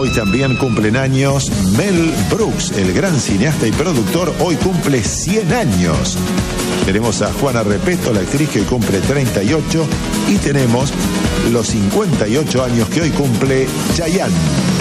Hoy también cumplen años Mel Brooks, el gran cineasta y productor, hoy cumple 100 años. Tenemos a Juana Repeto, la actriz, que hoy cumple 38, y tenemos los 58 años que hoy cumple Chayanne.